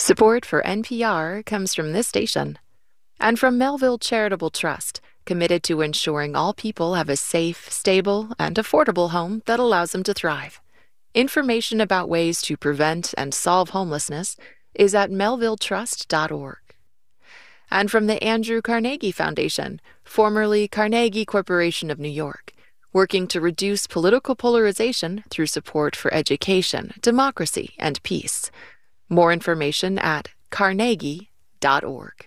Support for NPR comes from this station and from Melville Charitable Trust, committed to ensuring all people have a safe, stable, and affordable home that allows them to thrive. Information about ways to prevent and solve homelessness is at melvilletrust.org. And from the Andrew Carnegie Foundation, formerly Carnegie Corporation of New York, working to reduce political polarization through support for education, democracy, and peace. More information at carnegie.org.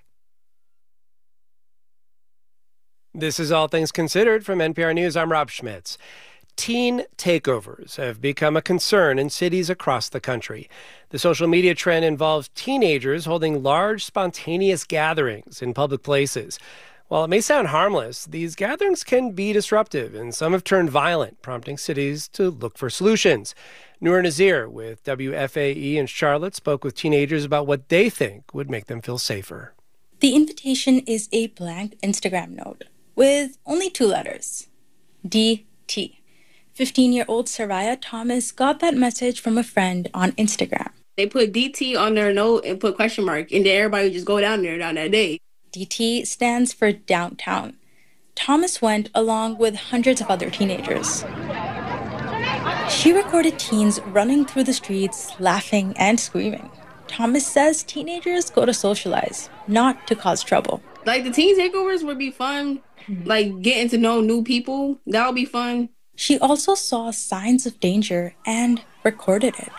This is All Things Considered from NPR News. I'm Rob Schmitz. Teen takeovers have become a concern in cities across the country. The social media trend involves teenagers holding large, spontaneous gatherings in public places. While it may sound harmless, these gatherings can be disruptive, and some have turned violent, prompting cities to look for solutions. Noor Nazir with WFAE in Charlotte spoke with teenagers about what they think would make them feel safer. The invitation is a blank Instagram note with only 2 letters, DT. 15-year-old Soraya Thomas got that message from a friend on Instagram. They put DT on their note and put question mark, and then everybody would just go down that day. DT stands for downtown. Thomas went along with hundreds of other teenagers. She recorded teens running through the streets, laughing and screaming. Thomas says teenagers go to socialize, not to cause trouble. Like, the teen takeovers would be fun. Like, getting to know new people, that would be fun. She also saw signs of danger and recorded it.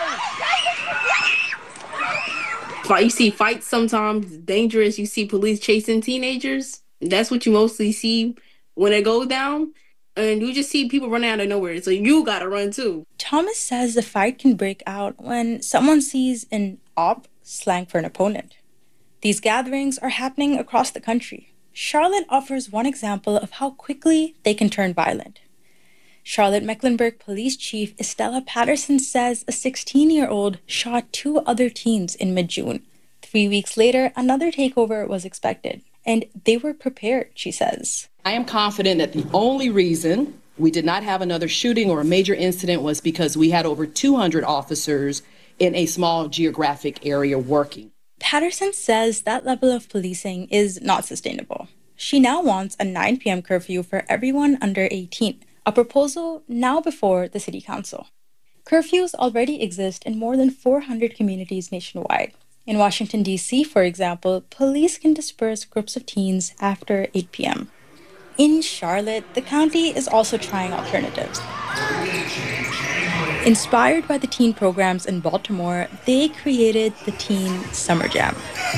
You see fights sometimes, dangerous. You see police chasing teenagers. That's what you mostly see when it goes down. And you just see people running out of nowhere. So you gotta run too. Thomas says the fight can break out when someone sees an op, slang for an opponent. These gatherings are happening across the country. Charlotte offers one example of how quickly they can turn violent. Charlotte-Mecklenburg Police Chief Estella Patterson says a 16-year-old shot 2 other teens in mid-June. 3 weeks later, another takeover was expected, and they were prepared, she says. I am confident that the only reason we did not have another shooting or a major incident was because we had over 200 officers in a small geographic area working. Patterson says that level of policing is not sustainable. She now wants a 9 p.m. curfew for everyone under 18, a proposal now before the City Council. Curfews already exist in more than 400 communities nationwide. In Washington, D.C., for example, police can disperse groups of teens after 8 p.m. In Charlotte, the county is also trying alternatives. Inspired by the teen programs in Baltimore, they created the Teen Summer Jam.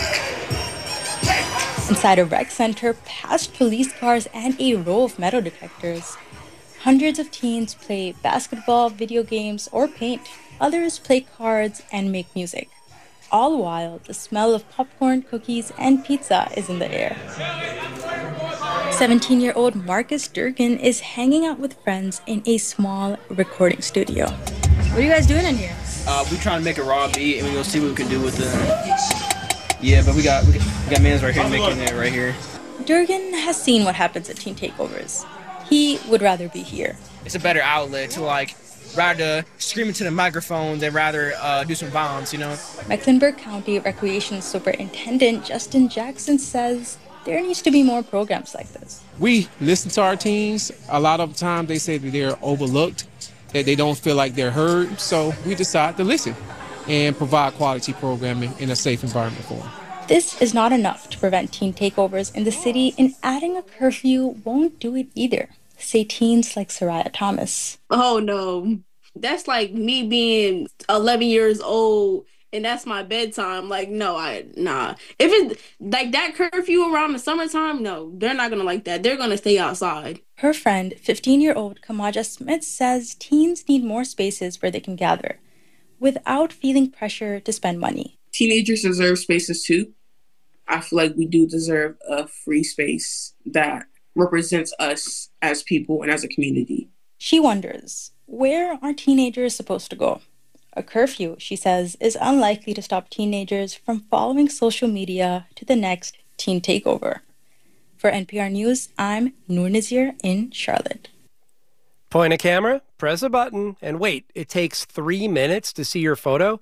Inside a rec center, past police cars and a row of metal detectors, hundreds of teens play basketball, video games, or paint. Others play cards and make music. All while the smell of popcorn, cookies, and pizza is in the air. 17-year-old Marcus Durgan is hanging out with friends in a small recording studio. What are you guys doing in here? We're trying to make a raw beat, and we're going to see what we can do with the... Yeah, but we got mans right here making it right here. Durgan has seen what happens at teen takeovers. He would rather be here. It's a better outlet to, rather scream into the microphone than rather do some violence, you know? Mecklenburg County Recreation Superintendent Justin Jackson says there needs to be more programs like this. We listen to our teens. A lot of the time they say that they're overlooked, that they don't feel like they're heard. So we decide to listen and provide quality programming in a safe environment for them. This is not enough to prevent teen takeovers in the city, and adding a curfew won't do it either, say teens like Soraya Thomas. Oh, no. That's like me being 11 years old, and that's my bedtime. Nah. If it's like that curfew around the summertime, no, they're not going to like that. They're going to stay outside. Her friend, 15-year-old Kamaja Smith, says teens need more spaces where they can gather without feeling pressure to spend money. Teenagers deserve spaces too. I feel like we do deserve a free space that represents us as people and as a community. She wonders, where are teenagers supposed to go? A curfew, she says, is unlikely to stop teenagers from following social media to the next teen takeover. For NPR News, I'm Noor Nazir in Charlotte. Point a camera, press a button, and wait. It takes 3 minutes to see your photo.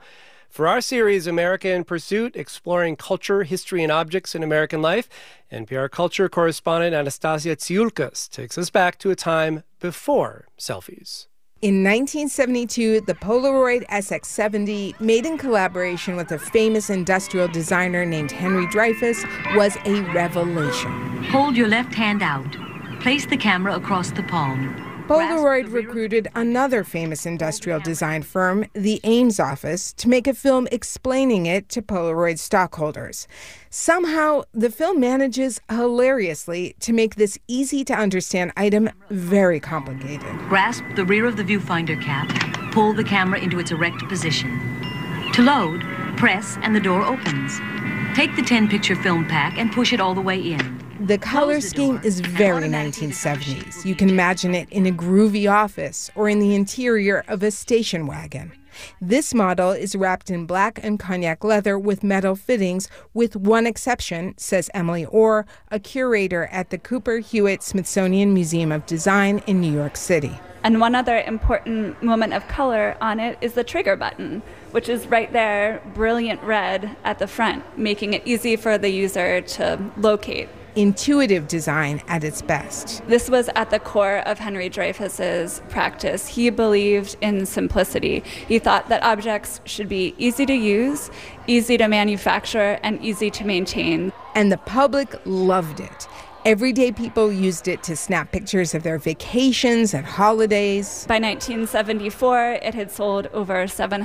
For our series, America in Pursuit, exploring culture, history, and objects in American life, NPR culture correspondent Anastasia Tsiulkas takes us back to a time before selfies. In 1972, the Polaroid SX70, made in collaboration with a famous industrial designer named Henry Dreyfuss, was a revelation. Hold your left hand out. Place the camera across the palm. Polaroid recruited another famous industrial design firm, the Ames office, to make a film explaining it to Polaroid stockholders. Somehow, the film manages hilariously to make this easy-to-understand item very complicated. Grasp the rear of the viewfinder cap. Pull the camera into its erect position. To load, press and the door opens. Take the 10-picture film pack and push it all the way in. The color scheme is very 1970s. You can imagine it in a groovy office or in the interior of a station wagon. This model is wrapped in black and cognac leather with metal fittings, with one exception, says Emily Orr, a curator at the Cooper Hewitt Smithsonian Museum of Design in New York City. And one other important moment of color on it is the trigger button, which is right there, brilliant red at the front, making it easy for the user to locate. Intuitive design at its best. This was at the core of Henry Dreyfuss's practice. He believed in simplicity. He thought that objects should be easy to use, easy to manufacture, and easy to maintain. And the public loved it. Everyday people used it to snap pictures of their vacations and holidays. By 1974, it had sold over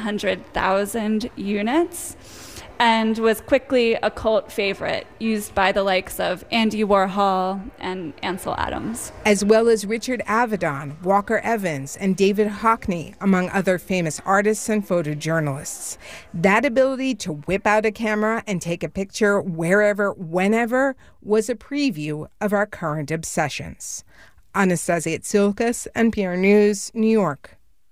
700,000 units and was quickly a cult favorite, used by the likes of Andy Warhol and Ansel Adams. As well as Richard Avedon, Walker Evans, and David Hockney, among other famous artists and photojournalists. That ability to whip out a camera and take a picture wherever, whenever, was a preview of our current obsessions. Anastasia Tsiulkas, NPR News, New York.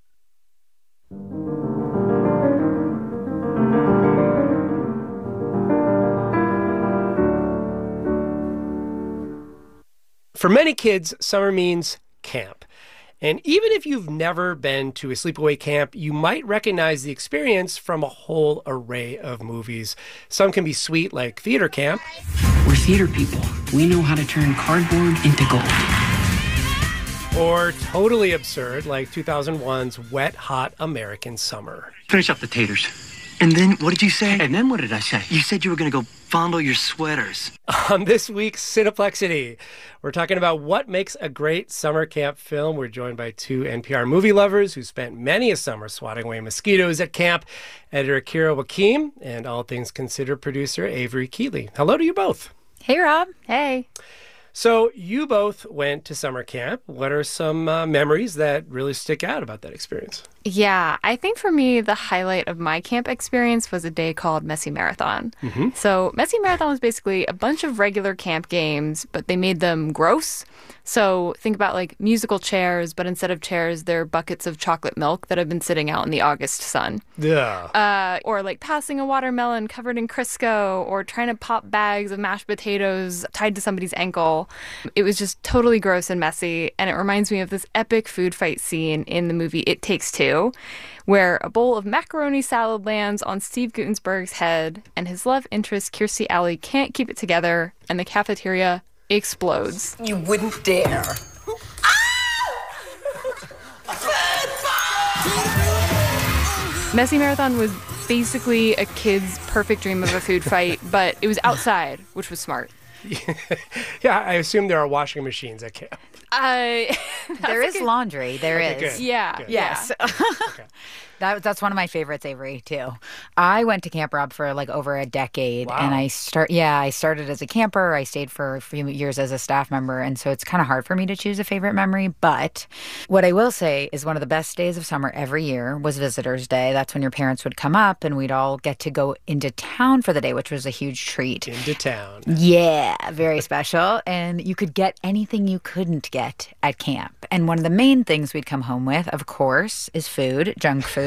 For many kids, summer means camp. And even if you've never been to a sleepaway camp, you might recognize the experience from a whole array of movies. Some can be sweet, like theater camp. We're theater people. We know how to turn cardboard into gold. Or totally absurd, like 2001's Wet Hot American Summer. Finish up the taters. And then, what did you say? And then what did I say? You said you were going to go fondle your sweaters. On this week's Cineplexity, we're talking about what makes a great summer camp film. We're joined by two NPR movie lovers who spent many a summer swatting away mosquitoes at camp, editor Kira Wakim and All Things Considered producer Avery Keeley. Hello to you both. Hey, Rob. Hey. So you both went to summer camp. What are some memories that really stick out about that experience? Yeah, I think for me, the highlight of my camp experience was a day called Messy Marathon. Mm-hmm. So Messy Marathon was basically a bunch of regular camp games, but they made them gross. So think about like musical chairs, but instead of chairs, they're buckets of chocolate milk that have been sitting out in the August sun. Yeah. Or like passing a watermelon covered in Crisco, or trying to pop bags of mashed potatoes tied to somebody's ankle. It was just totally gross and messy, and it reminds me of this epic food fight scene in the movie It Takes Two, where a bowl of macaroni salad lands on Steve Guttenberg's head, and his love interest, Kirstie Alley, can't keep it together, and the cafeteria explodes. You wouldn't dare. Messy Marathon was basically a kid's perfect dream of a food fight, but it was outside, which was smart. Yeah, I assume there are washing machines at camp. There is laundry. There is. Good. Yeah. Good. Yes. Okay. That's one of my favorites, Avery, too. I went to Camp Rob for like over a decade. Wow. And I started as a camper. I stayed for a few years as a staff member. And so it's kind of hard for me to choose a favorite memory. But what I will say is one of the best days of summer every year was Visitors Day. That's when your parents would come up and we'd all get to go into town for the day, which was a huge treat. Into town. Yeah, very special. And you could get anything you couldn't get at camp. And one of the main things we'd come home with, of course, is food, junk food.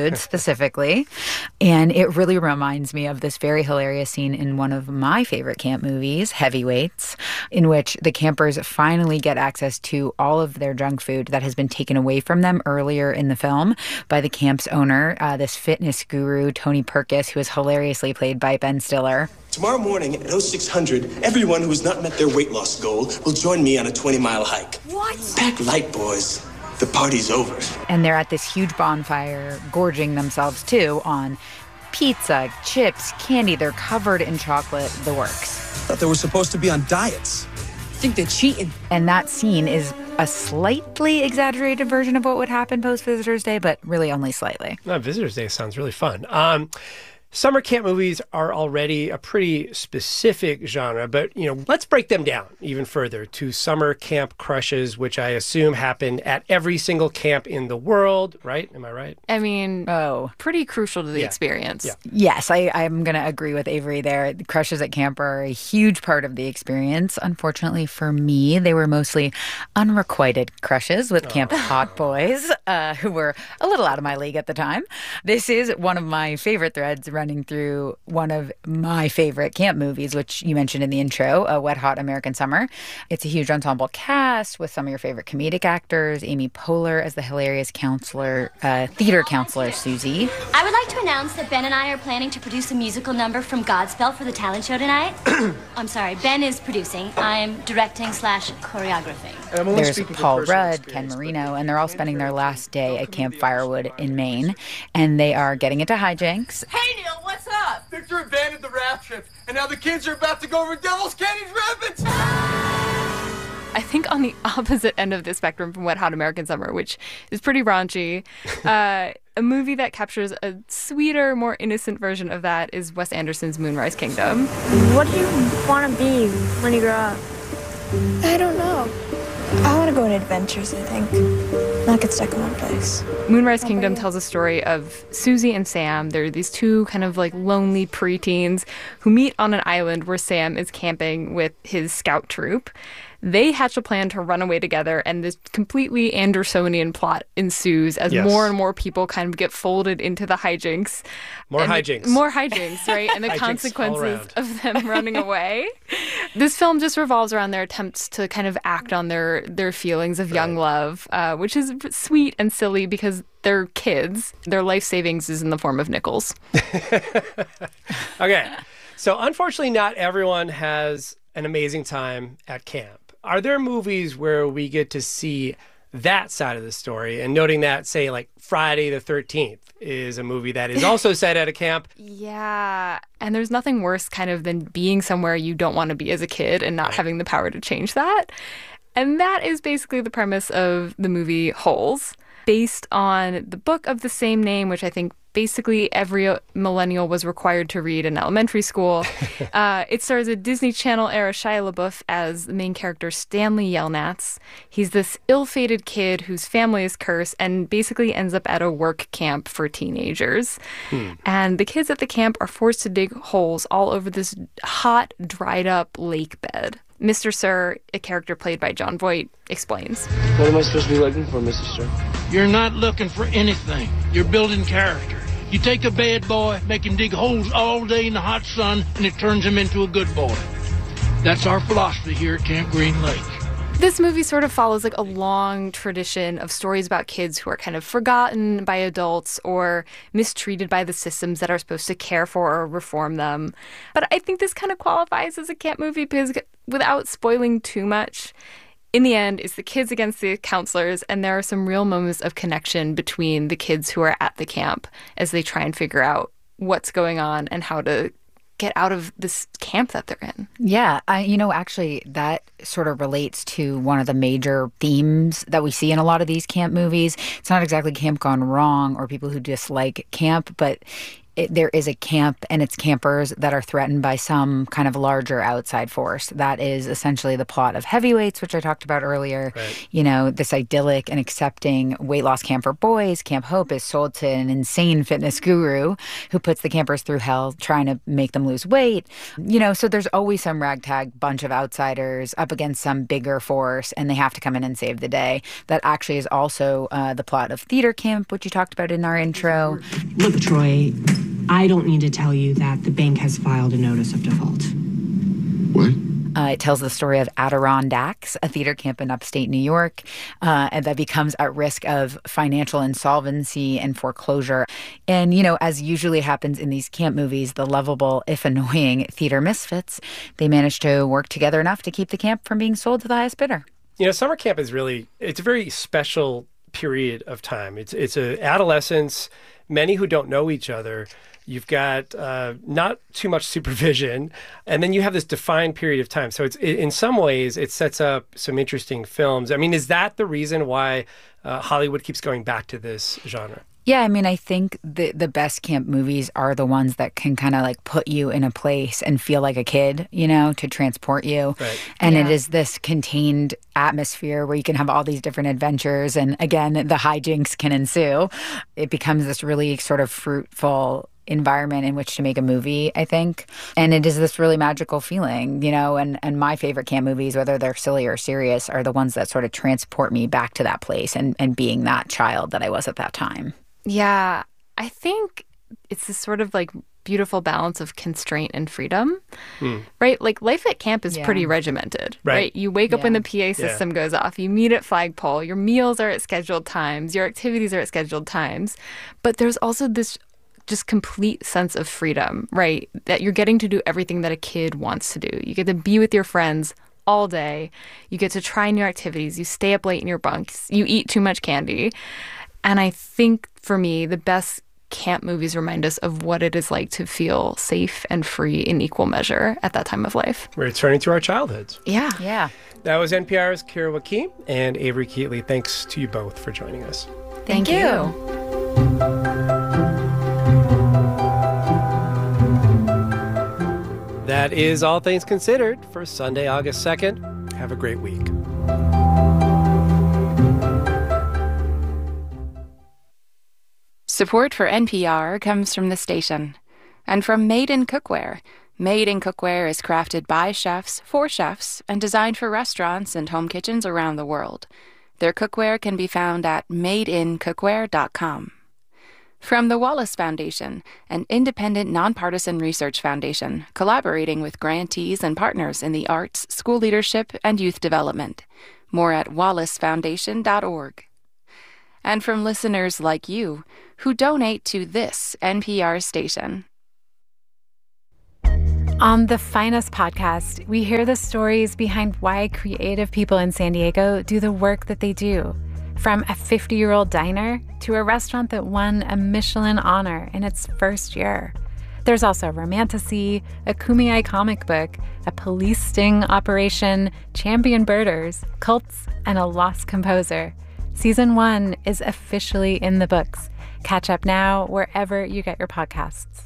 food specifically. And it really reminds me of this very hilarious scene in one of my favorite camp movies, Heavyweights, in which the campers finally get access to all of their junk food that has been taken away from them earlier in the film by the camp's owner, this fitness guru, Tony Perkis, who is hilariously played by Ben Stiller. Tomorrow morning at 0600, everyone who has not met their weight loss goal will join me on a 20-mile hike. What? Pack light, boys. The party's over. And they're at this huge bonfire, gorging themselves, too, on pizza, chips, candy. They're covered in chocolate, the works. Thought they were supposed to be on diets. Think they're cheating. And that scene is a slightly exaggerated version of what would happen post-Visitors Day, but really only slightly. Visitors Day sounds really fun. Summer camp movies are already a pretty specific genre, but, let's break them down even further to summer camp crushes, which I assume happen at every single camp in the world, right? Am I right? I mean, pretty crucial to the experience. Yeah. Yes, I'm going to agree with Avery there. Crushes at camp are a huge part of the experience. Unfortunately for me, they were mostly unrequited crushes with camp hot boys who were a little out of my league at the time. This is one of my favorite threads running through one of my favorite camp movies, which you mentioned in the intro, A Wet Hot American Summer. It's a huge ensemble cast with some of your favorite comedic actors, Amy Poehler as the hilarious theater counselor, Susie. I would like to announce that Ben and I are planning to produce a musical number from Godspell for the talent show tonight. I'm sorry, Ben is producing. I'm directing/choreographing. There's Paul Rudd, Ken Marino, and they're all spending their last day at Camp Firewood in Maine, and they are getting into hijinks. Hey, Neil, what's up? Victor abandoned the raft trip, and now the kids are about to go over Devil's Canyon Rapids! I think on the opposite end of the spectrum from Wet Hot American Summer, which is pretty raunchy, a movie that captures a sweeter, more innocent version of that is Wes Anderson's Moonrise Kingdom. What do you want to be when you grow up? I don't know. I want to go on adventures, I think. Not get stuck in one place. Moonrise Kingdom tells a story of Susie and Sam. They're these two kind of like lonely preteens who meet on an island where Sam is camping with his scout troop. They hatch a plan to run away together, and this completely Andersonian plot ensues as more and more people kind of get folded into the hijinks. More hijinks, right? And the consequences of them running away. This film just revolves around their attempts to kind of act on their feelings of young love, which is sweet and silly because they're kids. Their life savings is in the form of nickels. Okay. So unfortunately, not everyone has an amazing time at camp. Are there movies where we get to see that side of the story? And noting that, say, like Friday the 13th is a movie that is also set at a camp. Yeah. And there's nothing worse kind of than being somewhere you don't want to be as a kid and not having the power to change that. And that is basically the premise of the movie Holes, based on the book of the same name, which I think basically every millennial was required to read in elementary school. It stars a Disney Channel era Shia LaBeouf as the main character Stanley Yelnats. He's this ill-fated kid whose family is cursed and basically ends up at a work camp for teenagers. And the kids at the camp are forced to dig holes all over this hot, dried-up lake bed. Mr. Sir, a character played by Jon Voight, explains. What am I supposed to be looking for, Mr. Sir? You're not looking for anything. You're building character. You take a bad boy, make him dig holes all day in the hot sun, and it turns him into a good boy. That's our philosophy here at Camp Green Lake. This movie sort of follows like a long tradition of stories about kids who are kind of forgotten by adults or mistreated by the systems that are supposed to care for or reform them. But I think this kind of qualifies as a camp movie because without spoiling too much, in the end, it's the kids against the counselors, and there are some real moments of connection between the kids who are at the camp as they try and figure out what's going on and how to get out of this camp that they're in. Yeah, actually, that sort of relates to one of the major themes that we see in a lot of these camp movies. It's not exactly camp gone wrong or people who dislike camp, but there is a camp and its campers that are threatened by some kind of larger outside force. That is essentially the plot of Heavyweights, which I talked about earlier. Right. You know, this idyllic and accepting weight loss camp for boys. Camp Hope is sold to an insane fitness guru who puts the campers through hell trying to make them lose weight. You know, so there's always some ragtag bunch of outsiders up against some bigger force, and they have to come in and save the day. That actually is also the plot of Theater Camp, which you talked about in our intro. Look, Troy, I don't need to tell you that the bank has filed a notice of default. What? It tells the story of Adirondacks, a theater camp in upstate New York, and that becomes at risk of financial insolvency and foreclosure. And, you know, as usually happens in these camp movies, the lovable, if annoying, theater misfits, they manage to work together enough to keep the camp from being sold to the highest bidder. You know, summer camp is it's a very special period of time. It's a adolescence, many who don't know each other. You've got not too much supervision, and then you have this defined period of time. So in some ways, it sets up some interesting films. I mean, is that the reason why Hollywood keeps going back to this genre? Yeah, I mean, I think the best camp movies are the ones that can kind of like put you in a place and feel like a kid, you know, to transport you. Right. And it is this contained atmosphere where you can have all these different adventures. And again, the hijinks can ensue. It becomes this really sort of fruitful environment in which to make a movie, I think. And it is this really magical feeling, you know, and my favorite camp movies, whether they're silly or serious, are the ones that sort of transport me back to that place and being that child that I was at that time. Yeah, I think it's this sort of like beautiful balance of constraint and freedom, right? Like life at camp is pretty regimented, right? You wake up when the PA system goes off, you meet at flagpole, your meals are at scheduled times, your activities are at scheduled times, but there's also this just complete sense of freedom, right? That you're getting to do everything that a kid wants to do. You get to be with your friends all day. You get to try new activities. You stay up late in your bunks. You eat too much candy. And I think for me, the best camp movies remind us of what it is like to feel safe and free in equal measure at that time of life. We're returning to our childhoods. Yeah. Yeah. That was NPR's Kira Wakim and Avery Keatley. Thanks to you both for joining us. Thank you. That is All Things Considered for Sunday, August 2nd. Have a great week. Support for NPR comes from the station and from Made in Cookware. Made in Cookware is crafted by chefs for chefs and designed for restaurants and home kitchens around the world. Their cookware can be found at madeincookware.com. From the Wallace Foundation, an independent, nonpartisan research foundation collaborating with grantees and partners in the arts, school leadership, and youth development. More at wallacefoundation.org. And from listeners like you who donate to this NPR station. On the Finest podcast, we hear the stories behind why creative people in San Diego do the work that they do. From a 50-year-old diner to a restaurant that won a Michelin honor in its first year. There's also Romantasy, a Kumeyaay comic book, a police sting operation, champion birders, cults, and a lost composer. Season 1 is officially in the books. Catch up now wherever you get your podcasts.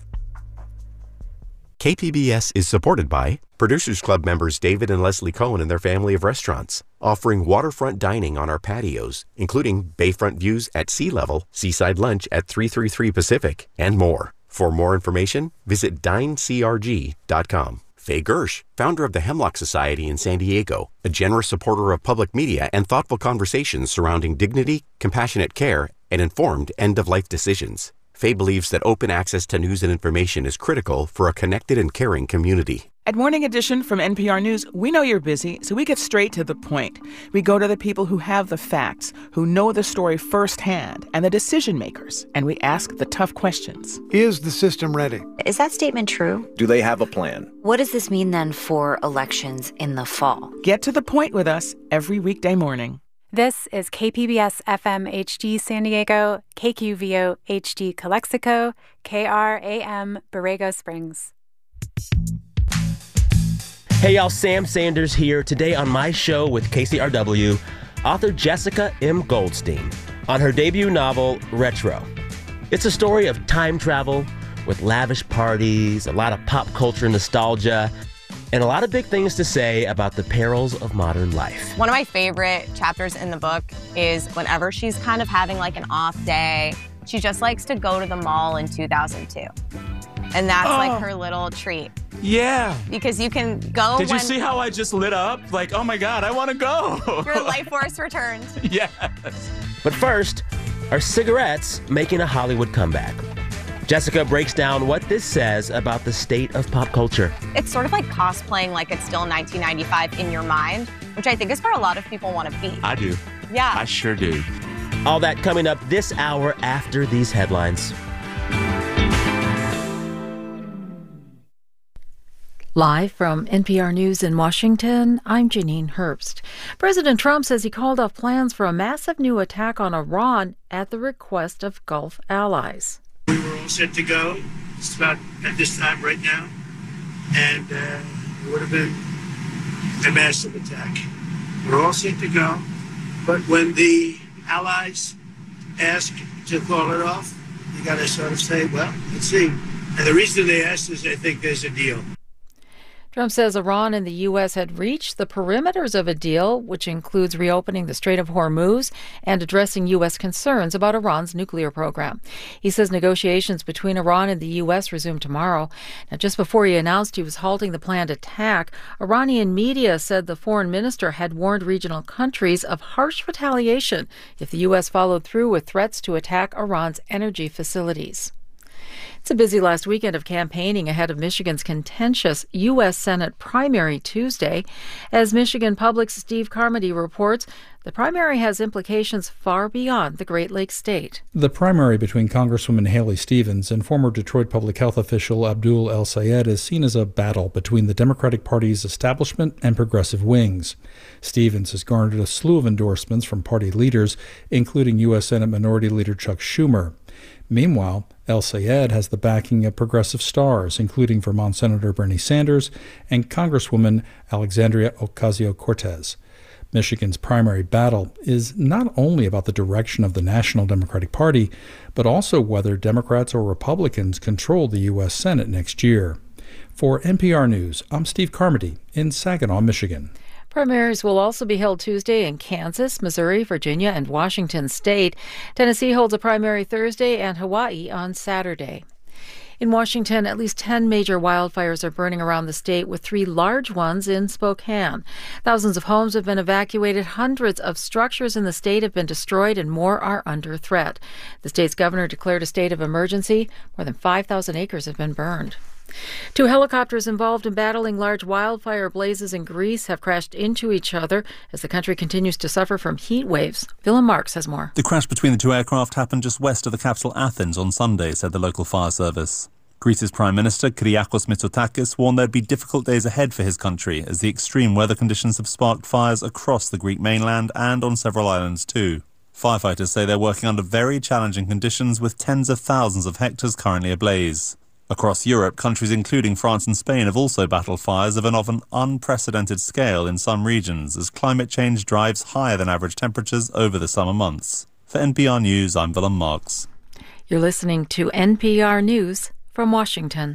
KPBS is supported by Producers Club members David and Leslie Cohen and their family of restaurants, offering waterfront dining on our patios, including bayfront views at sea level, seaside lunch at 333 Pacific, and more. For more information, visit dinecrg.com. Faye Gersh, founder of the Hemlock Society in San Diego, a generous supporter of public media and thoughtful conversations surrounding dignity, compassionate care, and informed end-of-life decisions. Faye believes that open access to news and information is critical for a connected and caring community. At Morning Edition from NPR News, we know you're busy, so we get straight to the point. We go to the people who have the facts, who know the story firsthand, and the decision makers, and we ask the tough questions. Is the system ready? Is that statement true? Do they have a plan? What does this mean then for elections in the fall? Get to the point with us every weekday morning. This is KPBS FM HD San Diego, KQVO HD Calexico, KRAM Borrego Springs. Hey y'all, Sam Sanders here. Today on my show with KCRW, author Jessica M. Goldstein on her debut novel, Retro. It's a story of time travel, with lavish parties, a lot of pop culture nostalgia, and a lot of big things to say about the perils of modern life. One of my favorite chapters in the book is whenever she's kind of having like an off day, she just likes to go to the mall in 2002. And that's like her little treat. Yeah. Because you can go Did you see how I just lit up? Like, oh my God, I want to go. Your life force returned. Yes. But first, are cigarettes making a Hollywood comeback? Jessica breaks down what this says about the state of pop culture. It's sort of like cosplaying like it's still 1995 in your mind, which I think is where a lot of people want to be. I do. Yeah. I sure do. All that coming up this hour after these headlines. Live from NPR News in Washington, I'm Janine Herbst. President Trump says he called off plans for a massive new attack on Iran at the request of Gulf allies. We were all set to go just about at this time right now, and it would have been a massive attack. We're all set to go, but when the allies ask to call it off, you got to sort of say, well, let's see. And the reason they asked is they think there's a deal. Trump says Iran and the U.S. had reached the perimeters of a deal, which includes reopening the Strait of Hormuz and addressing U.S. concerns about Iran's nuclear program. He says negotiations between Iran and the U.S. resume tomorrow. Now, just before he announced he was halting the planned attack, Iranian media said the foreign minister had warned regional countries of harsh retaliation if the U.S. followed through with threats to attack Iran's energy facilities. It's a busy last weekend of campaigning ahead of Michigan's contentious U.S. Senate primary Tuesday. As Michigan Public's Steve Carmody reports, the primary has implications far beyond the Great Lakes state. The primary between Congresswoman Haley Stevens and former Detroit public health official Abdul El-Sayed is seen as a battle between the Democratic Party's establishment and progressive wings. Stevens has garnered a slew of endorsements from party leaders, including U.S. Senate Minority Leader Chuck Schumer. Meanwhile, El-Sayed has the backing of progressive stars, including Vermont Senator Bernie Sanders and Congresswoman Alexandria Ocasio-Cortez. Michigan's primary battle is not only about the direction of the National Democratic Party, but also whether Democrats or Republicans control the U.S. Senate next year. For NPR News, I'm Steve Carmody in Saginaw, Michigan. Primaries will also be held Tuesday in Kansas, Missouri, Virginia, and Washington state. Tennessee holds a primary Thursday and Hawaii on Saturday. In Washington, at least 10 major wildfires are burning around the state, with 3 large ones in Spokane. Thousands of homes have been evacuated, hundreds of structures in the state have been destroyed, and more are under threat. The state's governor declared a state of emergency. More than 5,000 acres have been burned. 2 helicopters involved in battling large wildfire blazes in Greece have crashed into each other as the country continues to suffer from heat waves. Willem Marks has more. The crash between the 2 aircraft happened just west of the capital Athens on Sunday, said the local fire service. Greece's Prime Minister Kyriakos Mitsotakis warned there'd be difficult days ahead for his country as the extreme weather conditions have sparked fires across the Greek mainland and on several islands too. Firefighters say they're working under very challenging conditions with tens of thousands of hectares currently ablaze. Across Europe, countries including France and Spain have also battled fires of an unprecedented scale in some regions as climate change drives higher than average temperatures over the summer months. For NPR News, I'm Willem Marks. You're listening to NPR News from Washington.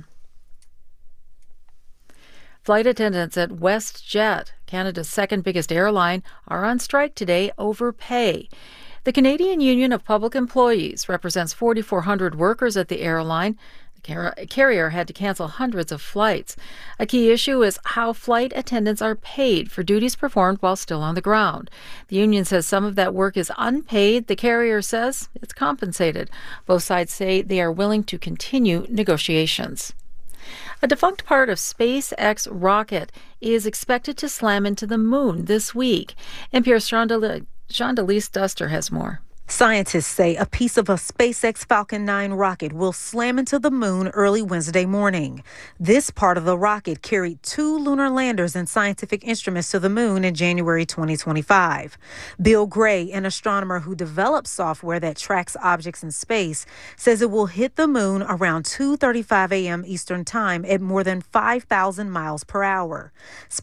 Flight attendants at WestJet, Canada's second biggest airline, are on strike today over pay. The Canadian Union of Public Employees represents 4,400 workers at the airline. The carrier had to cancel hundreds of flights. A key issue is how flight attendants are paid for duties performed while still on the ground. The union says some of that work is unpaid. The carrier says it's compensated. Both sides say they are willing to continue negotiations. A defunct part of SpaceX rocket is expected to slam into the moon this week. NPR's Shondelise Duster has more. Scientists say a piece of a SpaceX Falcon 9 rocket will slam into the moon early Wednesday morning. This part of the rocket carried 2 lunar landers and scientific instruments to the moon in January 2025. Bill Gray, an astronomer who developed software that tracks objects in space, says it will hit the moon around 2:35 a.m. Eastern Time at more than 5,000 miles per hour.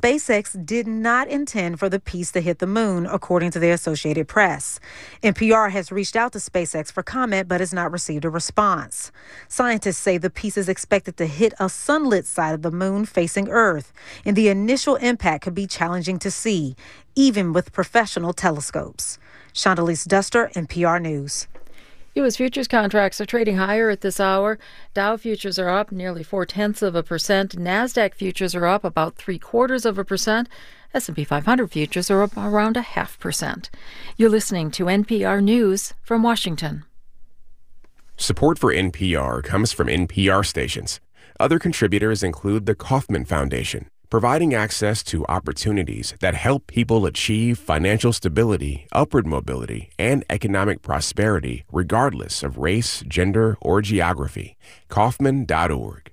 SpaceX did not intend for the piece to hit the moon, according to the Associated Press. NPR has reached out to SpaceX for comment but has not received a response. Scientists say the piece is expected to hit a sunlit side of the moon facing Earth, and the initial impact could be challenging to see, even with professional telescopes. Chandalise Duster, NPR News. U.S. futures contracts are trading higher at this hour. Dow futures are up nearly 0.4%. NASDAQ futures are up about 0.75%. S&P 500 futures are up around 0.5%. You're listening to NPR News from Washington. Support for NPR comes from NPR stations. Other contributors include the Kauffman Foundation, providing access to opportunities that help people achieve financial stability, upward mobility, and economic prosperity regardless of race, gender, or geography. Kauffman.org.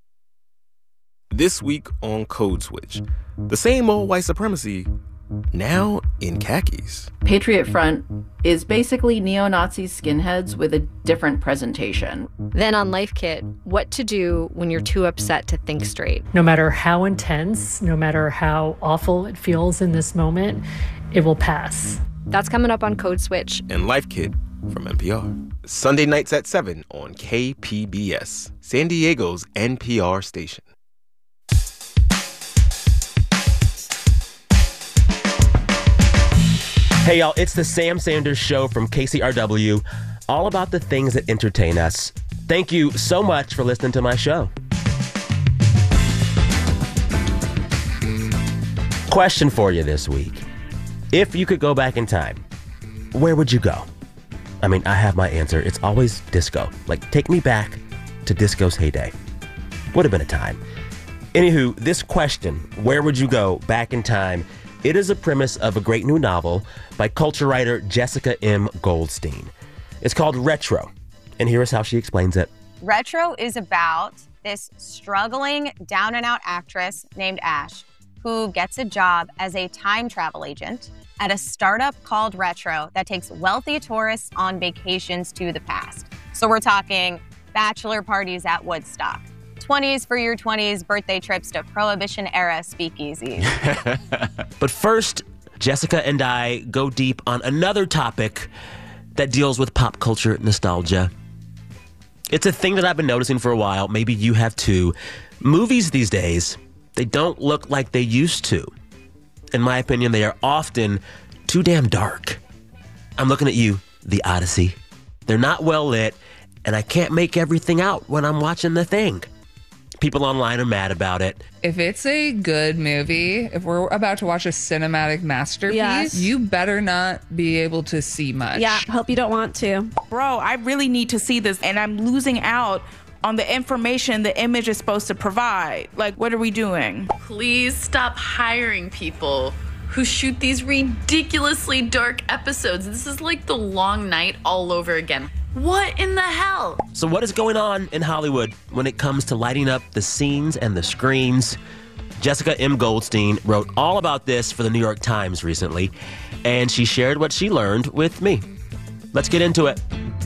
This week on Code Switch, the same old white supremacy, now in khakis. Patriot Front is basically neo-Nazi skinheads with a different presentation. Then on Life Kit, what to do when you're too upset to think straight. No matter how intense, no matter how awful it feels in this moment, it will pass. That's coming up on Code Switch. And Life Kit from NPR. Sunday nights at 7 on KPBS, San Diego's NPR station. Hey, y'all, it's the Sam Sanders Show from KCRW, all about the things that entertain us. Thank you so much for listening to my show. Question for you this week. If you could go back in time, where would you go? I mean, I have my answer. It's always disco. Like, take me back to disco's heyday. Would have been a time. Anywho, this question, where would you go back in time? It is a premise of a great new novel by culture writer Jessica M. Goldstein. It's called Retro, and here is how she explains it. Retro is about this struggling, down-and-out actress named Ash who gets a job as a time travel agent at a startup called Retro that takes wealthy tourists on vacations to the past. So we're talking bachelor parties at Woodstock, 20s for your 20s, birthday trips to Prohibition-era speakeasies. But first, Jessica and I go deep on another topic that deals with pop culture nostalgia. It's a thing that I've been noticing for a while. Maybe you have too. Movies these days, they don't look like they used to. In my opinion, they are often too damn dark. I'm looking at you, The Odyssey. They're not well lit, and I can't make everything out when I'm watching the thing. People online are mad about it. If it's a good movie, if we're about to watch a cinematic masterpiece, you better not be able to see much. Yeah, hope you don't want to. Bro, I really need to see this, and I'm losing out on the information the image is supposed to provide. Like, what are we doing? Please stop hiring people who shoot these ridiculously dark episodes. This is like The Long Night all over again. What in the hell? So what is going on in Hollywood when it comes to lighting up the scenes and the screens? Jessica M. Goldstein wrote all about this for the New York Times recently, and she shared what she learned with me. Let's get into it.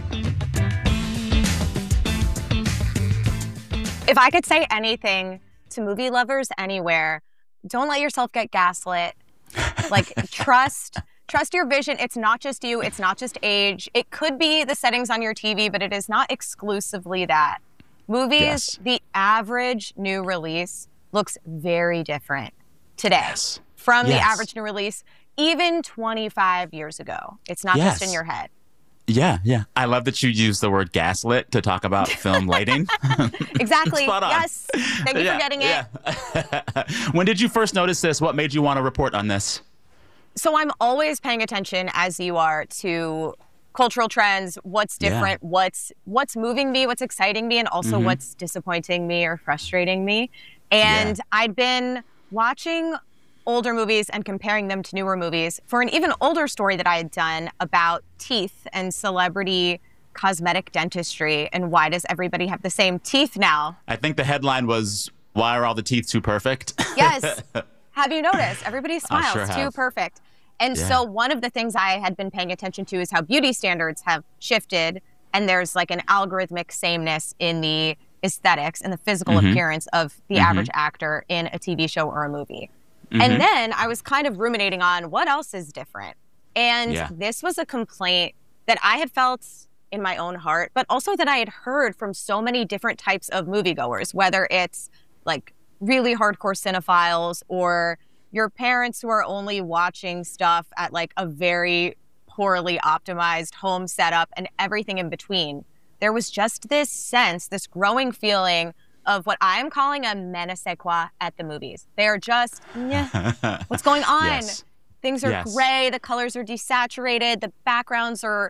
If I could say anything to movie lovers anywhere, don't let yourself get gaslit. Like, trust your vision. It's not just you. It's not just age. It could be the settings on your TV, but it is not exclusively that. Movies, the average new release looks very different today from the average new release, even 25 years ago. It's not just in your head. Yeah. I love that you use the word gaslit to talk about film lighting. Exactly. Spot on. Yes. Thank you for getting it. When did you first notice this? What made you want to report on this? So I'm always paying attention, as you are, to cultural trends, what's different, what's moving me, what's exciting me, and also what's disappointing me or frustrating me. And I'd been watching older movies and comparing them to newer movies for an even older story that I had done about teeth and celebrity cosmetic dentistry and why does everybody have the same teeth now? I think the headline was, why are all the teeth too perfect? Yes. Have you noticed? Everybody smiles too perfect. And so one of the things I had been paying attention to is how beauty standards have shifted, and there's like an algorithmic sameness in the aesthetics and the physical appearance of the average actor in a TV show or a movie. And then I was kind of ruminating on what else is different. And this was a complaint that I had felt in my own heart, but also that I had heard from so many different types of moviegoers, whether it's like really hardcore cinephiles or your parents who are only watching stuff at like a very poorly optimized home setup and everything in between. There was just this sense, this growing feeling of what I am calling a je ne sais quoi at the movies. They are just, what's going on? Yes. Things are gray, the colors are desaturated, the backgrounds are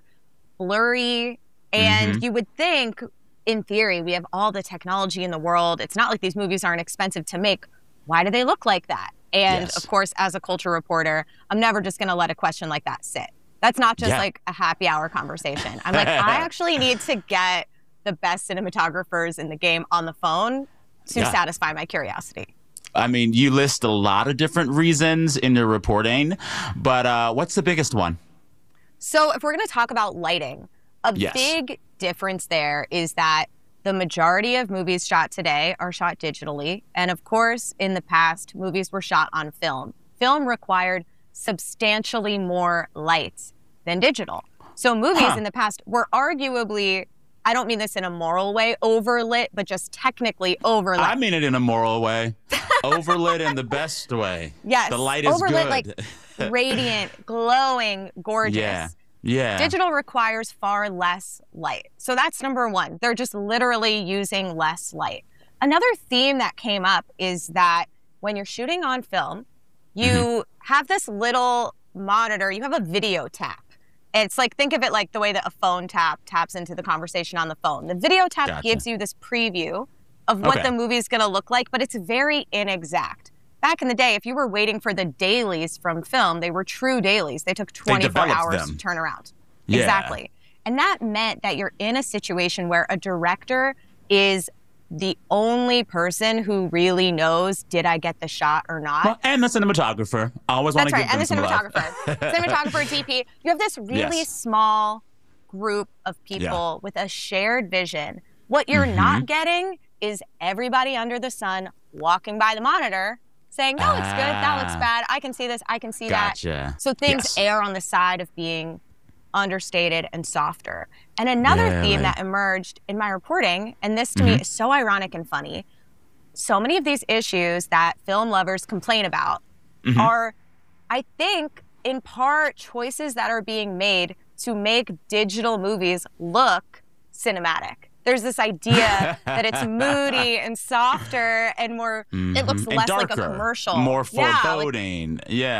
blurry. And you would think, in theory, we have all the technology in the world. It's not like these movies aren't expensive to make. Why do they look like that? And of course, as a culture reporter, I'm never just going to let a question like that sit. That's not just like a happy hour conversation. I'm like, I actually need to get the best cinematographers in the game on the phone to satisfy my curiosity. I mean, you list a lot of different reasons in your reporting, but what's the biggest one? So if we're going to talk about lighting, a big difference there is that the majority of movies shot today are shot digitally. And of course, in the past, movies were shot on film. Film required substantially more light than digital. So movies in the past were arguably, I don't mean this in a moral way, overlit, but just technically overlit. I mean it in a moral way. Overlit in the best way. Yes. The light is overlit, good. Like radiant, glowing, gorgeous. Yeah. Yeah. Digital requires far less light. So that's number one. They're just literally using less light. Another theme that came up is that when you're shooting on film, you have this little monitor, you have a video tap. It's like, think of it like the way that a phone taps into the conversation on the phone. The video tap gives you this preview of what the movie is going to look like, but it's very inexact. Back in the day, if you were waiting for the dailies from film, they were true dailies. They took 24 hours to turn around. Yeah. Exactly. And that meant that you're in a situation where a director is the only person who really knows, did I get the shot or not? Well, and the cinematographer. I always want to give them some love. Cinematographer, DP. You have this really small group of people with a shared vision. What you're not getting is everybody under the sun walking by the monitor saying, that looks good, that looks bad, I can see this, I can see that. So things err on the side of being understated and softer. And another theme that emerged in my reporting, and this to me is so ironic and funny, so many of these issues that film lovers complain about are, I think, in part choices that are being made to make digital movies look cinematic. There's this idea that it's moody and softer and more, it looks less darker, like a commercial. More foreboding.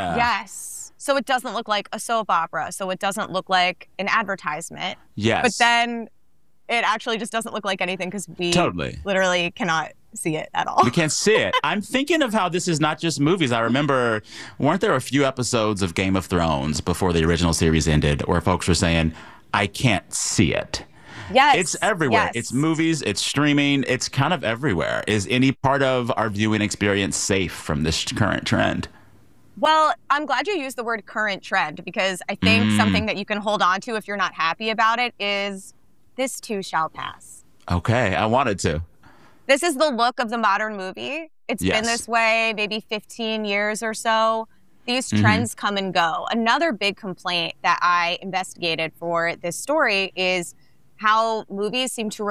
Yes. So it doesn't look like a soap opera. So it doesn't look like an advertisement. Yes. But then it actually just doesn't look like anything because we literally cannot see it at all. We can't see it. I'm thinking of how this is not just movies. I remember, weren't there a few episodes of Game of Thrones before the original series ended where folks were saying, I can't see it? Yes. It's everywhere. Yes. It's movies, it's streaming, it's kind of everywhere. Is any part of our viewing experience safe from this current trend? Well, I'm glad you used the word current trend because I think something that you can hold on to if you're not happy about it is this too shall pass. Okay, I wanted to. This is the look of the modern movie. It's been this way maybe 15 years or so. These trends come and go. Another big complaint that I investigated for this story is how movies seem to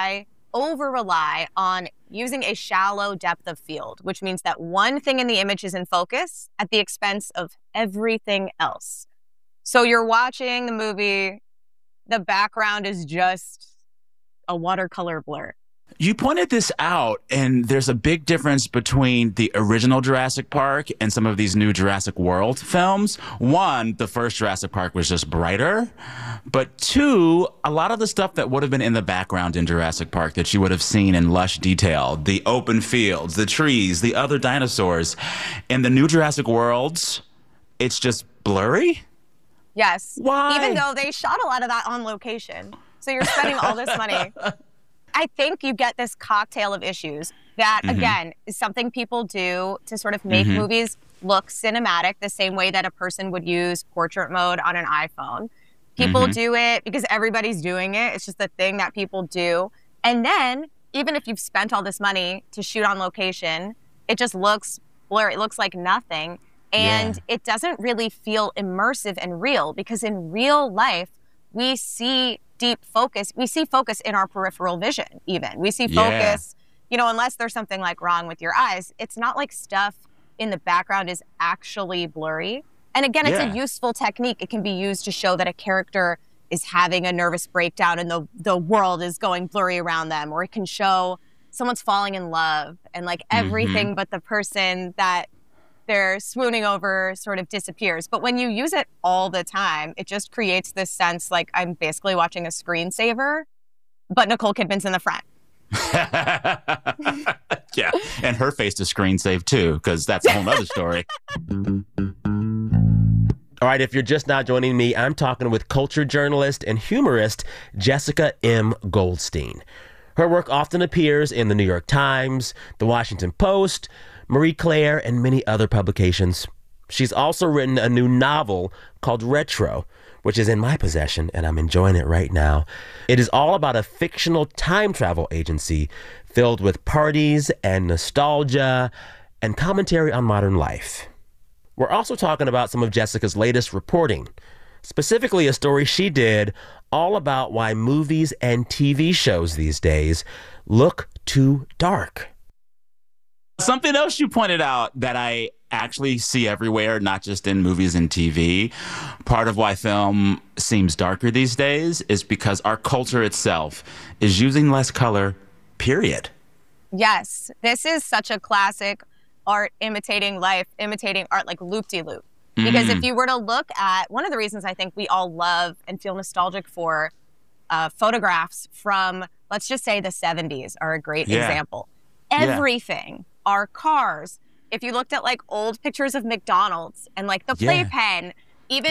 over-rely on using a shallow depth of field, which means that one thing in the image is in focus at the expense of everything else. So you're watching the movie, the background is just a watercolor blur. You pointed this out, and there's a big difference between the original Jurassic Park and some of these new Jurassic World films. One, the first Jurassic Park was just brighter. But two, a lot of the stuff that would have been in the background in Jurassic Park that you would have seen in lush detail, the open fields, the trees, the other dinosaurs, in the new Jurassic Worlds, it's just blurry? Yes. Why? Even though they shot a lot of that on location. So you're spending all this money. I think you get this cocktail of issues that, again, is something people do to sort of make movies look cinematic the same way that a person would use portrait mode on an iPhone. People do it because everybody's doing it. It's just a thing that people do. And then, even if you've spent all this money to shoot on location, it just looks blurry. It looks like nothing. And it doesn't really feel immersive and real because in real life, we see deep focus. We see focus in our peripheral vision, even. We see focus, unless there's something like wrong with your eyes. It's not like stuff in the background is actually blurry. And again, it's a useful technique. It can be used to show that a character is having a nervous breakdown and the world is going blurry around them. Or it can show someone's falling in love and like everything but the person that they're swooning over sort of disappears. But when you use it all the time, it just creates this sense like I'm basically watching a screensaver, but Nicole Kidman's in the front. Yeah, and her face is screen saved too, because that's a whole other story. All right, if you're just now joining me, I'm talking with culture journalist and humorist Jessica M. Goldstein. Her work often appears in the New York Times, the Washington Post, Marie Claire, and many other publications. She's also written a new novel called Retro, which is in my possession, and I'm enjoying it right now. It is all about a fictional time travel agency filled with parties and nostalgia and commentary on modern life. We're also talking about some of Jessica's latest reporting, specifically a story she did all about why movies and TV shows these days look too dark. Something else you pointed out that I actually see everywhere, not just in movies and TV, part of why film seems darker these days is because our culture itself is using less color, period. Yes, this is such a classic art imitating life, imitating art, like loop-de-loop. Because if you were to look at, one of the reasons I think we all love and feel nostalgic for photographs from, let's just say the 70s are a great example. Everything, our cars, if you looked at like old pictures of McDonald's and like the playpen, even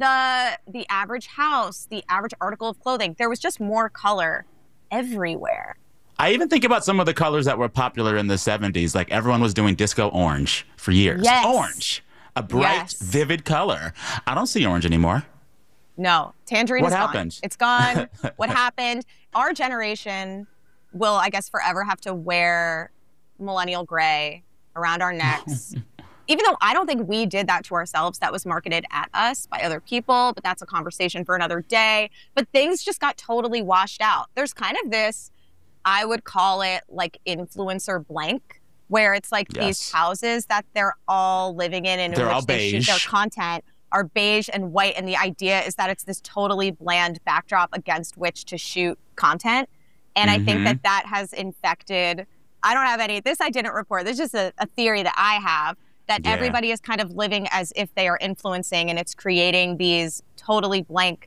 the average house, the average article of clothing, there was just more color everywhere. I even think about some of the colors that were popular in the 70s. Like everyone was doing disco orange for years. Yes. Orange. A bright, vivid color. I don't see orange anymore. No, tangerine is happened? Gone. It's gone. What happened? Our generation will, I guess, forever have to wear millennial gray around our necks. Even though I don't think we did that to ourselves, that was marketed at us by other people, but that's a conversation for another day. But things just got totally washed out. There's kind of this, I would call it like influencer blank, where it's like these houses that they're all living in and in which they shoot their content are beige and white. And the idea is that it's this totally bland backdrop against which to shoot content. And I think that that has infected, I don't have any, this I didn't report. This is just a theory that I have, that everybody is kind of living as if they are influencing, and it's creating these totally blank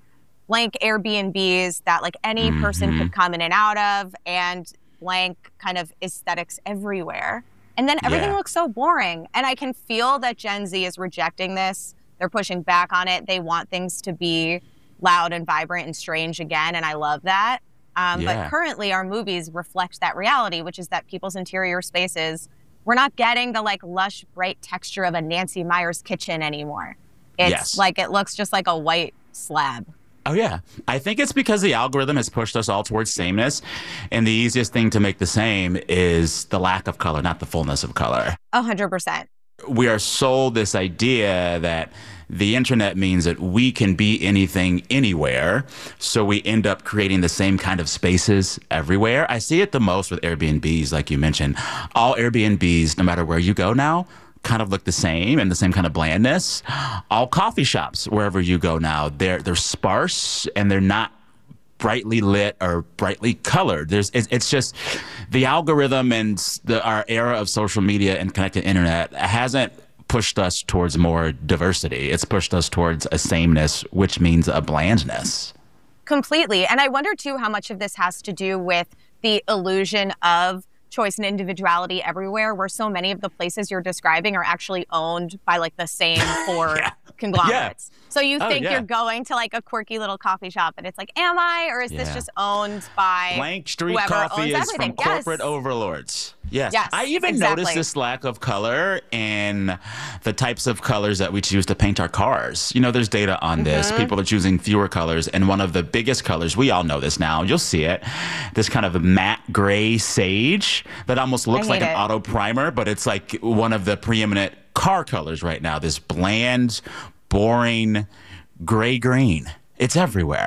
Airbnbs that like any person could come in and out of, and blank kind of aesthetics everywhere. And then everything looks so boring. And I can feel that Gen Z is rejecting this. They're pushing back on it. They want things to be loud and vibrant and strange again. And I love that. But currently our movies reflect that reality, which is that people's interior spaces, we're not getting the like lush, bright texture of a Nancy Meyer's kitchen anymore. It's like, it looks just like a white slab. Oh, yeah. I think it's because the algorithm has pushed us all towards sameness. And the easiest thing to make the same is the lack of color, not the fullness of color. 100%. We are sold this idea that the internet means that we can be anything, anywhere. So we end up creating the same kind of spaces everywhere. I see it the most with Airbnbs, like you mentioned. All Airbnbs, no matter where you go now, kind of look the same and the same kind of blandness. All coffee shops, wherever you go now, they're sparse and they're not brightly lit or brightly colored. It's just the algorithm and our era of social media and connected internet hasn't pushed us towards more diversity. It's pushed us towards a sameness, which means a blandness. Completely. And I wonder, too, how much of this has to do with the illusion of choice and individuality everywhere, where so many of the places you're describing are actually owned by like the same four conglomerates. So you think you're going to like a quirky little coffee shop and it's like, am I? Or is this just owned by Blank Street whoever Coffee owns is everything? from corporate overlords. Yes. I even exactly. noticed this lack of color in the types of colors that we choose to paint our cars. You know, there's data on this. People are choosing fewer colors. And one of the biggest colors, we all know this now, you'll see it, this kind of matte gray sage that almost looks like an auto primer, but it's like one of the preeminent car colors right now. This bland, boring gray green. It's everywhere.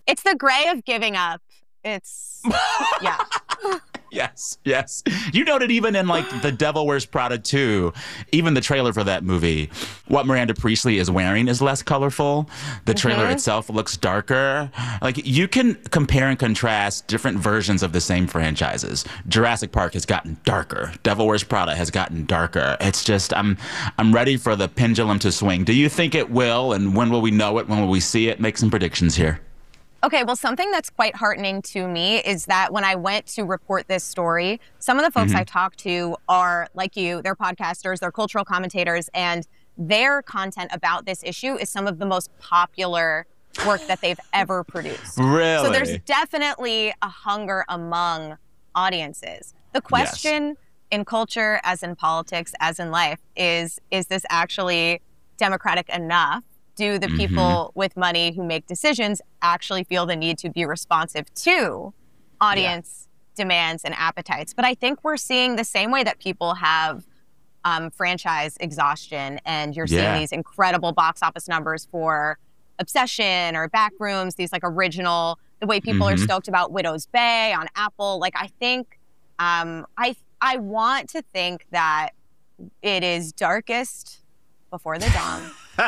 It's the gray of giving up. It's, yeah. Yes. You noted even in like The Devil Wears Prada 2, even the trailer for that movie, what Miranda Priestley is wearing is less colorful. The trailer itself looks darker. Like you can compare and contrast different versions of the same franchises. Jurassic Park has gotten darker. Devil Wears Prada has gotten darker. It's just, I'm ready for the pendulum to swing. Do you think it will? And when will we know it? When will we see it? Make some predictions here. Okay, well, something that's quite heartening to me is that when I went to report this story, some of the folks I talked to are like you, they're podcasters, they're cultural commentators, and their content about this issue is some of the most popular work that they've ever produced. Really? So there's definitely a hunger among audiences. The question in culture, as in politics, as in life, is this actually democratic enough? Do the people with money who make decisions actually feel the need to be responsive to audience demands and appetites? But I think we're seeing the same way that people have franchise exhaustion, and you're seeing these incredible box office numbers for Obsession or Backrooms, these like original, the way people are stoked about Widow's Bay on Apple. Like I think, I want to think that it is darkest before the dawn.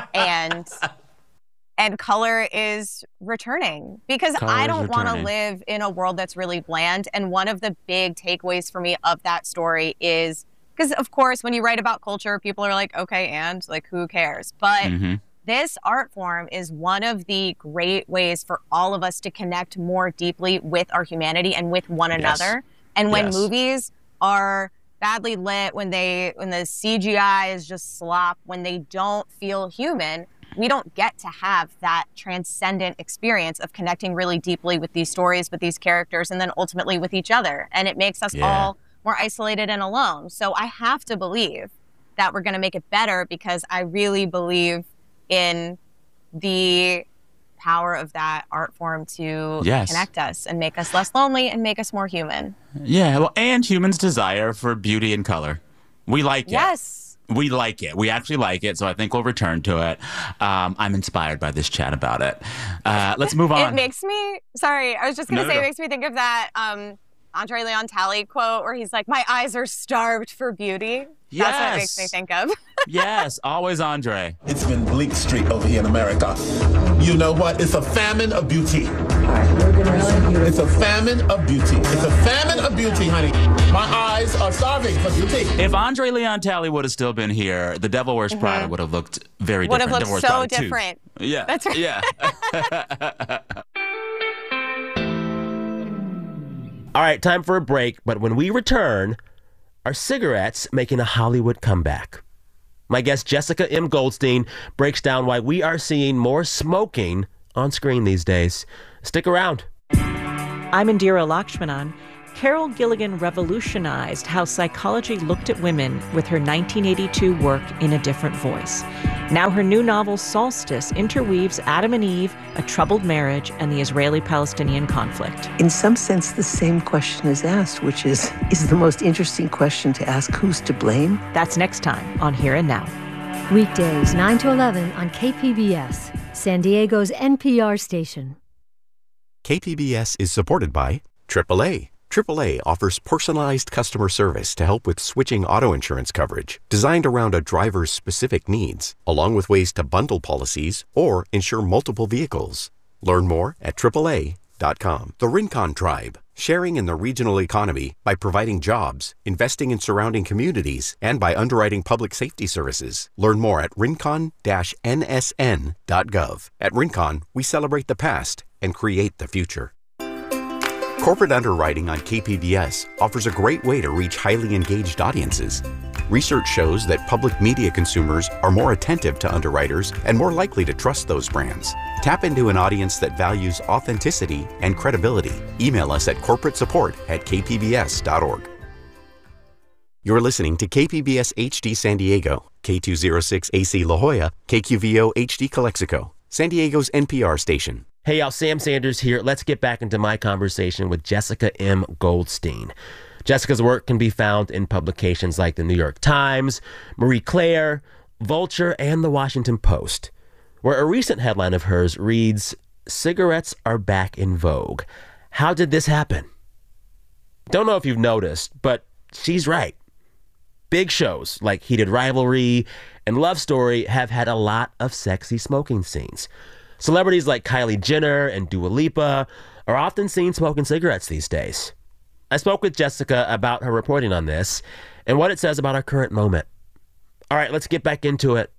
and color is returning, because I don't want to live in a world that's really bland. And one of the big takeaways for me of that story is, because of course when you write about culture, people are like, okay, and like who cares? But this art form is one of the great ways for all of us to connect more deeply with our humanity and with one another. And when movies are badly lit, when the CGI is just slop, when they don't feel human, we don't get to have that transcendent experience of connecting really deeply with these stories, with these characters, and then ultimately with each other. And it makes us all more isolated and alone. So I have to believe that we're going to make it better, because I really believe in the power of that art form to connect us and make us less lonely and make us more human. Yeah, well, and humans' desire for beauty and color. We like it. Yes. We like it. We actually like it, so I think we'll return to it. I'm inspired by this chat about it. Let's move on. It makes me, sorry, I was just going to say, it makes me think of that Andre Leon Talley quote where he's like, my eyes are starved for beauty. Yes. That's what it makes me think of. Yes, always Andre. It's been bleak street over here in America. You know what? It's a famine of beauty. It's a famine of beauty. It's a famine of beauty, honey. My eyes are starving for beauty. If Andre Leon Talley would have still been here, The Devil Wears Prada would have looked very different. Would have looked so different. Yeah. That's right. Yeah. All right, time for a break. But when we return, are cigarettes making a Hollywood comeback? My guest Jessica M. Goldstein breaks down why we are seeing more smoking on screen these days. Stick around. I'm Indira Lakshmanan. Carol Gilligan revolutionized how psychology looked at women with her 1982 work In a Different Voice. Now her new novel, Solstice, interweaves Adam and Eve, a troubled marriage, and the Israeli-Palestinian conflict. In some sense, the same question is asked, which is the most interesting question to ask: who's to blame? That's next time on Here and Now. Weekdays, 9 to 11 on KPBS, San Diego's NPR station. KPBS is supported by AAA. AAA offers personalized customer service to help with switching auto insurance coverage, designed around a driver's specific needs, along with ways to bundle policies or insure multiple vehicles. Learn more at AAA.com. The Rincon Tribe, sharing in the regional economy by providing jobs, investing in surrounding communities, and by underwriting public safety services. Learn more at rincon-nsn.gov. At Rincon, we celebrate the past and create the future. Corporate underwriting on KPBS offers a great way to reach highly engaged audiences. Research shows that public media consumers are more attentive to underwriters and more likely to trust those brands. Tap into an audience that values authenticity and credibility. Email us at corporatesuppport@kpbs.org. You're listening to KPBS HD San Diego, K206 AC La Jolla, KQVO HD Calexico, San Diego's NPR station. Hey, y'all, Sam Sanders here. Let's get back into my conversation with Jessica M. Goldstein. Jessica's work can be found in publications like the New York Times, Marie Claire, Vulture, and the Washington Post, where a recent headline of hers reads, cigarettes are back in vogue. How did this happen? Don't know if you've noticed, but she's right. Big shows like Heated Rivalry and Love Story have had a lot of sexy smoking scenes. Celebrities like Kylie Jenner and Dua Lipa are often seen smoking cigarettes these days. I spoke with Jessica about her reporting on this and what it says about our current moment. All right, let's get back into it.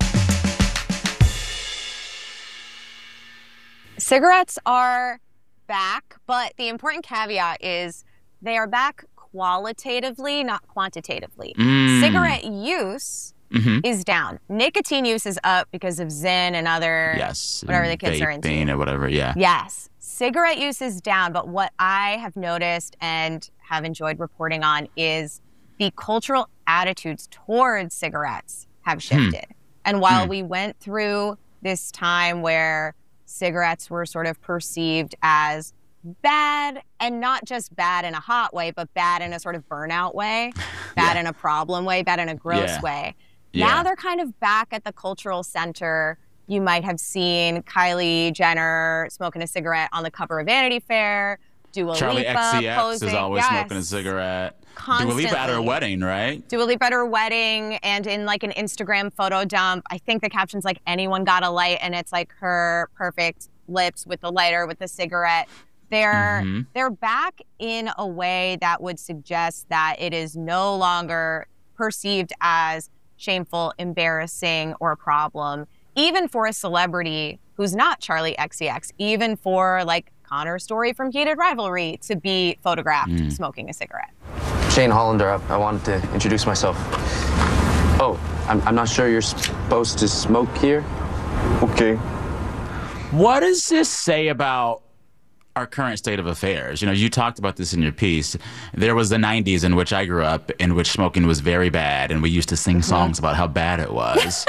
Cigarettes are back, but the important caveat is they are back qualitatively, not quantitatively. Cigarette use is down. Nicotine use is up because of Zyn and other whatever the kids are into. Vaping or whatever, yeah. Yes. Cigarette use is down, but what I have noticed and have enjoyed reporting on is the cultural attitudes towards cigarettes have shifted. And while we went through this time where cigarettes were sort of perceived as bad, and not just bad in a hot way, but bad in a sort of burnout way, bad in a problem way, bad in a gross way. Now they're kind of back at the cultural center. You might have seen Kylie Jenner smoking a cigarette on the cover of Vanity Fair. Dua Charli Lipa XCX posing. is always smoking a cigarette. Constantly. Dua Lipa at her wedding, right? Dua Lipa at her wedding, and in like an Instagram photo dump, I think the caption's like, anyone got a light, and it's like her perfect lips with the lighter, with the cigarette. They're back in a way that would suggest that it is no longer perceived as shameful, embarrassing, or a problem, even for a celebrity who's not Charli XCX, even for like Connor Story from Heated Rivalry to be photographed smoking a cigarette. Shane Hollander, I wanted to introduce myself. Oh, I'm not sure you're supposed to smoke here. Okay. What does this say about our current state of affairs? You know, you talked about this in your piece. There was the 90s in which I grew up, in which smoking was very bad, and we used to sing songs about how bad it was.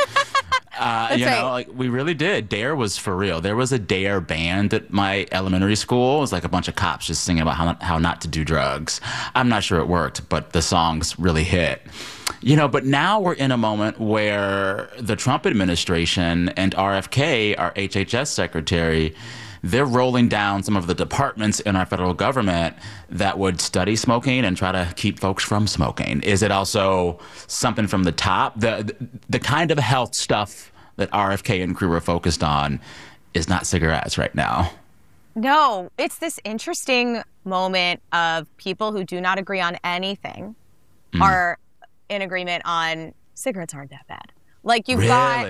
Like we really did. DARE was for real. There was a DARE band at my elementary school. It was like a bunch of cops just singing about how not to do drugs. I'm not sure it worked, but the songs really hit. You know, but now we're in a moment where the Trump administration and RFK, our HHS secretary, they're rolling down some of the departments in our federal government that would study smoking and try to keep folks from smoking. Is it also something from the top? The kind of health stuff that RFK and crew are focused on is not cigarettes right now. No, it's this interesting moment of people who do not agree on anything are in agreement on cigarettes aren't that bad. Like you've got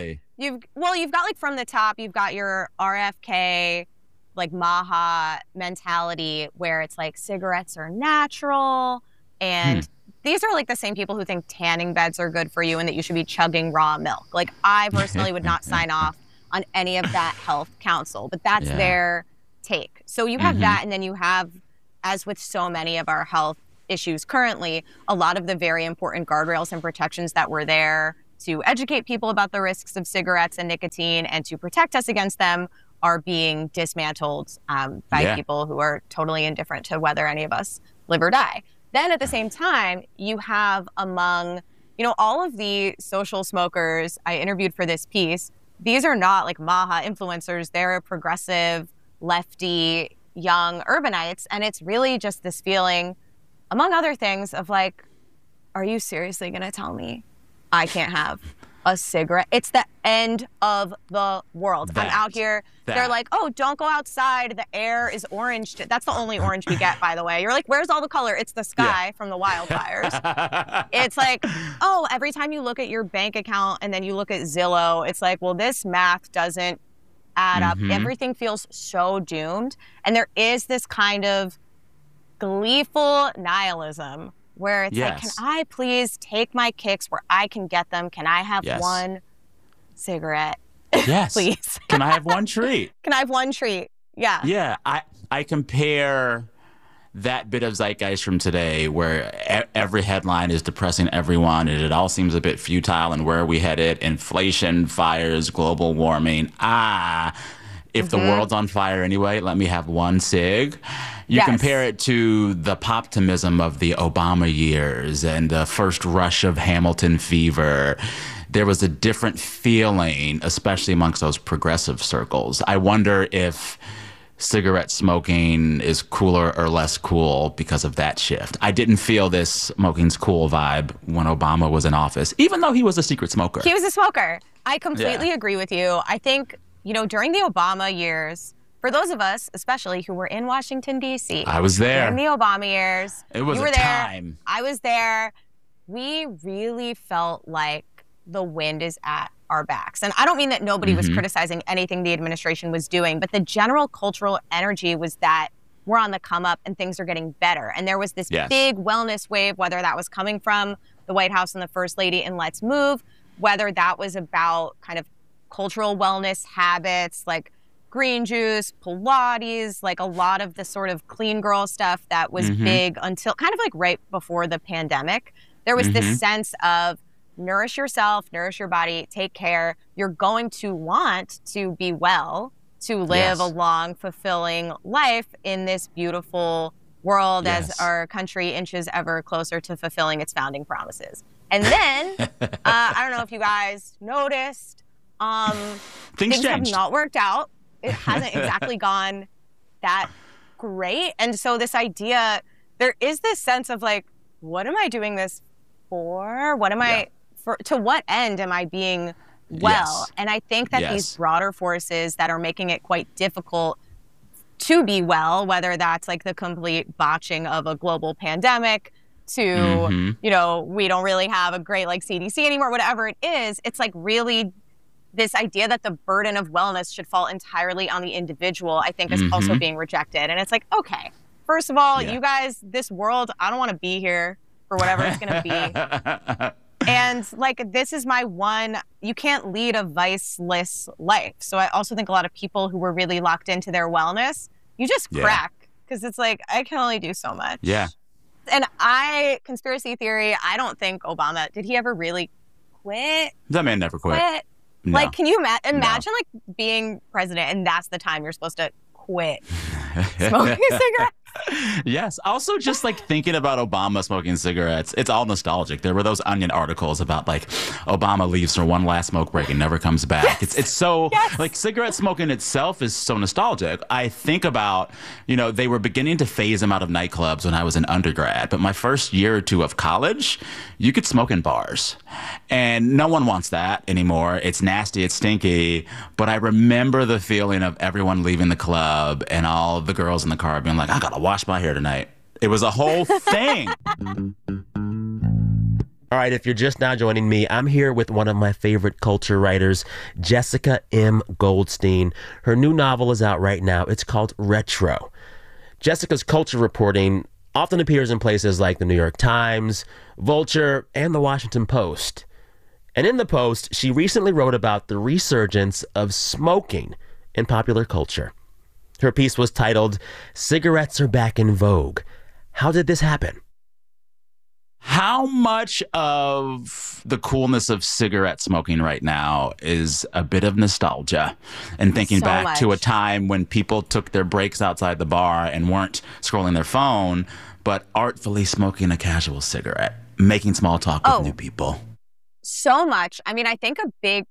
like from the top, you've got your RFK, like Maha mentality where it's like cigarettes are natural and these are like the same people who think tanning beds are good for you and that you should be chugging raw milk. Like I personally would not sign off on any of that health counsel, but that's their take. So you have that, and then you have, as with so many of our health issues currently, a lot of the very important guardrails and protections that were there to educate people about the risks of cigarettes and nicotine and to protect us against them are being dismantled by people who are totally indifferent to whether any of us live or die. Then at the same time, you have among, all of the social smokers I interviewed for this piece, these are not like Maha influencers. They're progressive, lefty, young urbanites. And it's really just this feeling, among other things, of like, are you seriously going to tell me I can't have a cigarette? It's the end of the world. I'm out here. They're like, oh, don't go outside. The air is orange. That's the only orange we get, by the way. You're like, where's all the color? It's the sky from the wildfires. It's like, oh, every time you look at your bank account and then you look at Zillow, it's like, well, this math doesn't add up. Everything feels so doomed. And there is this kind of gleeful nihilism where it's like, can I please take my kicks where I can get them? Can I have one cigarette? Yes. Please. Can I have one treat? Can I have one treat? Yeah. Yeah. I compare that bit of zeitgeist from today where every headline is depressing everyone and it all seems a bit futile and where are we headed? Inflation, fires, global warming. If the world's on fire anyway, let me have one cig. You compare it to the poptimism of the Obama years and the first rush of Hamilton fever. There was a different feeling, especially amongst those progressive circles. I wonder if cigarette smoking is cooler or less cool because of that shift. I didn't feel this smoking's cool vibe when Obama was in office, even though he was a secret smoker. He was a smoker. I completely agree with you. I think, during the Obama years, for those of us, especially who were in Washington, D.C. I was there. During the Obama years. It was you were a there, time. I was there. We really felt like the wind is at our backs. And I don't mean that nobody was criticizing anything the administration was doing, but the general cultural energy was that we're on the come up and things are getting better. And there was this big wellness wave, whether that was coming from the White House and the First Lady in Let's Move, whether that was about kind of cultural wellness habits like green juice, Pilates, like a lot of the sort of clean girl stuff that was big until kind of like right before the pandemic. There was this sense of nourish yourself, nourish your body, take care. You're going to want to be well, to live a long, fulfilling life in this beautiful world as our country inches ever closer to fulfilling its founding promises. And then, I don't know if you guys noticed, things have not worked out. It hasn't exactly gone that great. And so this idea, there is this sense of like, what am I doing this for? What am I... to what end am I being well? And I think that these broader forces that are making it quite difficult to be well, whether that's like the complete botching of a global pandemic to, we don't really have a great like CDC anymore, whatever it is, it's like really this idea that the burden of wellness should fall entirely on the individual, I think is also being rejected. And it's like, okay, first of all, you guys, this world, I don't want to be here for whatever it's going to be. And like, this is my one, you can't lead a viceless life. So I also think a lot of people who were really locked into their wellness, you just crack because it's like, I can only do so much. Yeah. And conspiracy theory, I don't think Obama, did he ever really quit? That man never quit. No. Like, can you imagine like being president and that's the time you're supposed to quit smoking cigarettes? Yes. Also, just like thinking about Obama smoking cigarettes, it's all nostalgic. There were those Onion articles about like Obama leaves for one last smoke break and never comes back. It's so like cigarette smoking itself is so nostalgic. I think about, they were beginning to phase him out of nightclubs when I was an undergrad. But my first year or two of college, you could smoke in bars. And no one wants that anymore. It's nasty. It's stinky. But I remember the feeling of everyone leaving the club and all the girls in the car being like, I gotta wash my hair tonight. It was a whole thing. All right, if you're just now joining me, I'm here with one of my favorite culture writers, Jessica M. Goldstein. Her new novel is out right now. It's called Retro. Jessica's culture reporting often appears in places like the New York Times, Vulture, and the Washington Post. And in the Post, she recently wrote about the resurgence of smoking in popular culture. Her piece was titled, Cigarettes Are Back in Vogue. How did this happen? How much of the coolness of cigarette smoking right now is a bit of nostalgia and thinking back to a time when people took their breaks outside the bar and weren't scrolling their phone, but artfully smoking a casual cigarette, making small talk with new people? So much. I mean, I think a big